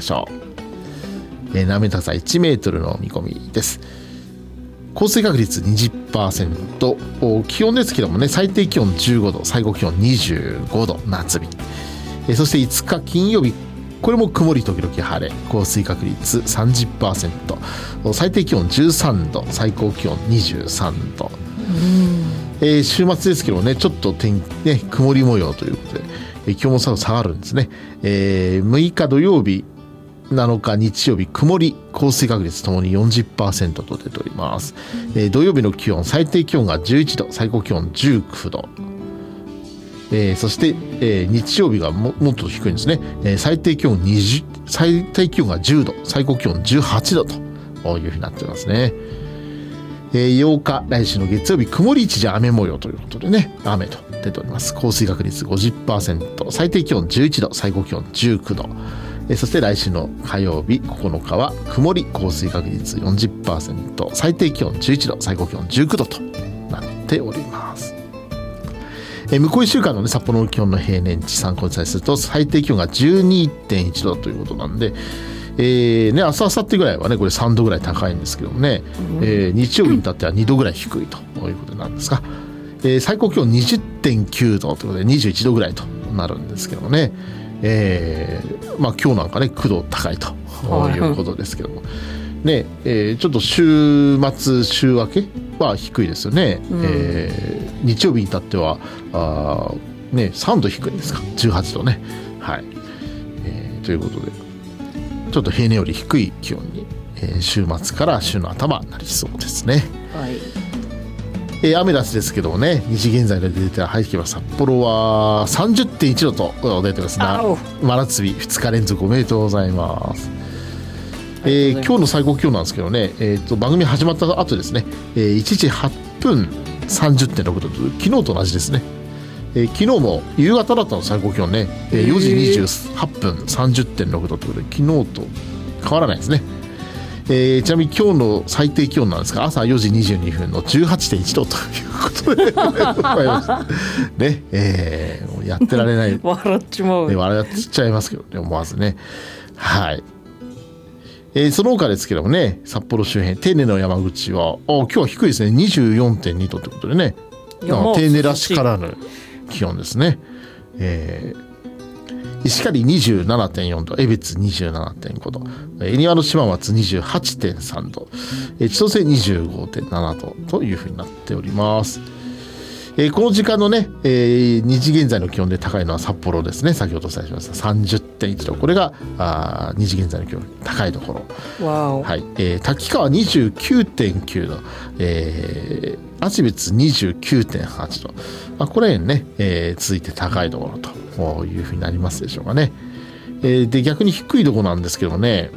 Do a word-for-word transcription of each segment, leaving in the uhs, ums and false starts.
しょう。えー、波の高さいちメートルの見込みです。降水確率 にじゅっパーセント、 気温ですけどもね、最低気温じゅうごど、最高気温にじゅうごど、夏日。えー、そしていつか金曜日、これも曇り時々晴れ、降水確率 さんじゅっパーセント、 最低気温じゅうさんど、最高気温にじゅうさんど。えー、週末ですけどね、ちょっと天気、ね、曇り模様ということで、えー、気温も下がるんですね。えー、むいか土曜日、なのか日曜日曇り、降水確率ともに よんじゅっパーセント と出ております。えー、土曜日の気温、最低気温がじゅういちど、最高気温じゅうきゅうど。えー、そして、えー、日曜日が も, もっと低いんですね。えー、最低気温にじゅう、最低気温がじゅうど、最高気温じゅうはちどというふうになっていますね。えー、ようか、来週の月曜日、曇り一時雨模様ということでね、雨と出ております。降水確率 ごじゅっパーセント、 最低気温じゅういちど、最高気温じゅうきゅうど。えー、そして来週の火曜日ここのかは曇り、降水確率 よんじゅっパーセント、 最低気温じゅういちど、最高気温じゅうきゅうどとなっております。えー、向こういっしゅうかんの、ね、札幌の気温の平年値参考にさせると、最低気温が じゅうにてんいちどということなんで、えーね、明日明後日ぐらいはね、これさんどぐらい高いんですけどもね、うん、えー、日曜日に至ってはにどぐらい低いということなんですが、えー、最高気温 にじゅってんきゅうどということでにじゅういちどぐらいとなるんですけどもね、えーまあ、今日なんかねきゅうど高いということですけども、ね、えー、ちょっと週末週明けは低いですよね。うん、えー、日曜日に至ってはあ、ね、さんど低いんですか、じゅうはちどね、はい、えー、ということでちょっと平年より低い気温に、えー、週末から週の頭になりそうですね。はい、えー、アメダスですけどもね、にじ現在で出て入ってきます。札幌は さんじゅってんいちどと出てますが、真夏日ふつか連続おめでとうございます。えー、今日の最高気温なんですけどね、えー、と番組始まった後ですね、えー、いちじはっぷん さんじゅってんろくどと昨日と同じですね。えー、昨日も夕方だったの最高気温ね、えー、よじにじゅうはっぷん さんじゅってんろくどということで昨日と変わらないですね。えー、ちなみに今日の最低気温なんですが、朝よじにじゅうにふんの じゅうはちてんいちどということでございましたね。えー、もうやってられない笑っちまう、 ね、笑っちゃいますけどね、思わずね。はい、えー、その他ですけどもね、札幌周辺丁寧の山口はあ今日は低いですね、にじゅうよんてんにどということでね、丁寧らしからぬ気温ですね。えー、石狩 にじゅうななてんよんど、江別 にじゅうななてんごど、恵庭の島松 にじゅうはちてんさんど、千歳 にじゅうごてんななどというふうになっております。えー、この時間のね、えー、にじ現在の気温で高いのは札幌ですね。先ほどお伝えしました さんじゅってんいちど、これがあにじ現在の気温高いところ。わはい、えー、滝川 にじゅうきゅうてんきゅうど、えー、芦別 にじゅうきゅうてんはちど、まあ、これね、えー、続いて高いところというふうになりますでしょうかね。えー、で逆に低いところなんですけどもね、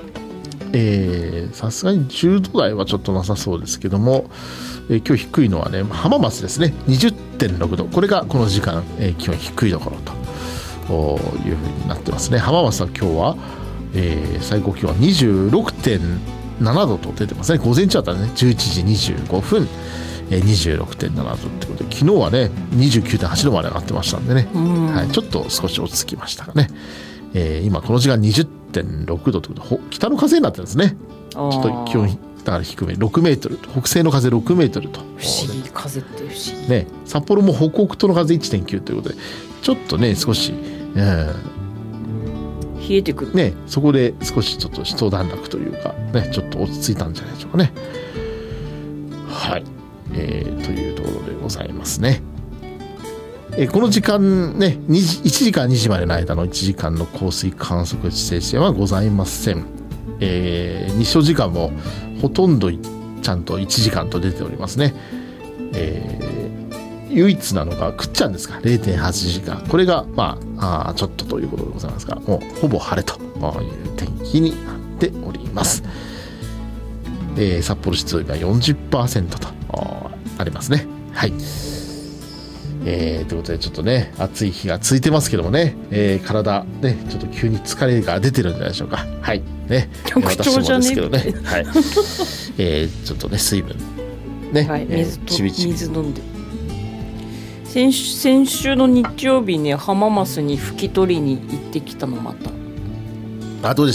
さすがにじゅうど台はちょっとなさそうですけども、えー、今日低いのはね浜松ですね、 にじゅってんろくど、これがこの時間、えー、気温低いところというふうになってますね。浜松は今日は、えー、最高気温は にじゅうろくてんななどと出てますね。午前中だったらねじゅういちじにじゅうごふん、えー、にじゅうろくてんななどってことで、昨日はね にじゅうきゅうてんはちどまで上がってましたんでね、はい、ちょっと少し落ち着きましたがね、えー、今この時間 にじゅってんろくどということで北の風になってるんですね。ちょっと気温だから低めろくメートル、北西の風ろくメートルと、 不思議、風って不思議、 ね、札幌も北北東の風 いってんきゅう ということでちょっとね少し、うん、 冷えてくる、 ね、そこで少しちょっと一段落というか、ね、ちょっと落ち着いたんじゃないでしょうかね。はい、えー、というところでございますね。えー、この時間ねいちじからにじまでの間のいちじかんの降水観測指定時間はございません。えー、日照時間もほとんどちゃんといちじかんと出ておりますね。えー、唯一なのがくっちゃんですか れいてんはちじかん、これがまあ、あちょっとということでございますが、もうほぼ晴れという天気になっております。えー、札幌湿度が よんじゅっパーセント とありますね。はい、えー、ということでちょっとね暑い日が続いてますけどもね、えー、体ねちょっと急に疲れが出てるんじゃないでしょうか。はいね、私もですけどね、はい、えー、ちょっとね水分ね、 はい、水と、 えー、ちびちび水飲んで。先週、先週の日曜日ね浜松に拭き取りに行ってきたのまた。 あどうで